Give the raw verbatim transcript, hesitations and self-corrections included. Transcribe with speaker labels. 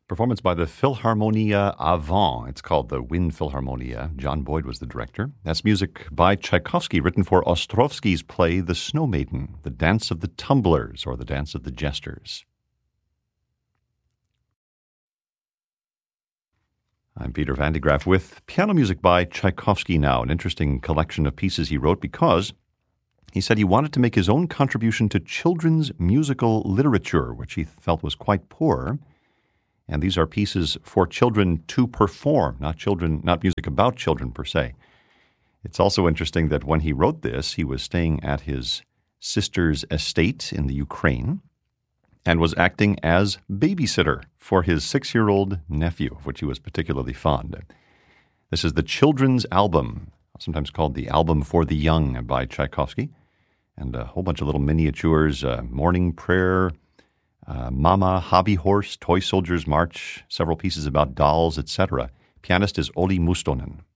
Speaker 1: Performance by the Philharmonia Avant. It's called the Wien Philharmonia. John Boyd was the director. That's music by Tchaikovsky, written for Ostrovsky's play The Snow Maiden, The Dance of the Tumblers, or The Dance of the Jesters. I'm Peter Van de Graaff with piano music by Tchaikovsky now, an interesting collection of pieces he wrote because he said he wanted to make his own contribution to children's musical literature, which he felt was quite poor. And these are pieces for children to perform, not children, not music about children per se. It's also interesting that when he wrote this, he was staying at his sister's estate in the Ukraine and was acting as babysitter for his six-year-old nephew, of which he was particularly fond. This is the Children's Album, sometimes called the Album for the Young by Tchaikovsky, and a whole bunch of little miniatures, uh, Morning Prayer, Uh, Mama, Hobby Horse, Toy Soldiers March, several pieces about dolls, et cetera. Pianist is Olli Mustonen.